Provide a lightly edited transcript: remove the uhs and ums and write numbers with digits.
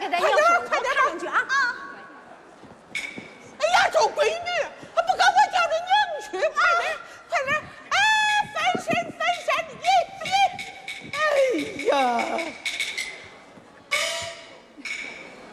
给咱快要手， 点快点看上去啊！ 哎呀，这闺女，还不赶快叫着娘去！快点快点！哎，翻身一，哎呀！